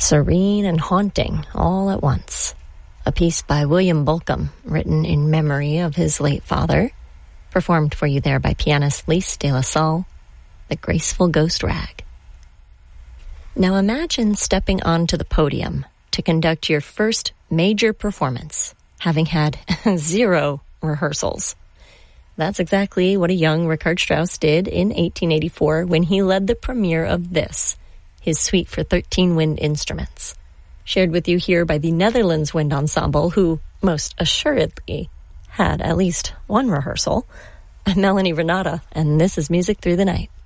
serene and haunting all at once. A piece by William Bolcom, written in memory of his late father, performed for you there by pianist Lise de la Salle, The Graceful Ghost Rag. Now imagine stepping onto the podium to conduct your first major performance, having had 0 rehearsals. That's exactly what a young Richard Strauss did in 1884 when he led the premiere of this, his suite for 13 wind instruments, shared with you here by the Netherlands Wind Ensemble, who most assuredly had at least 1 rehearsal. I'm Melanie Renata, and this is Music Through the Night.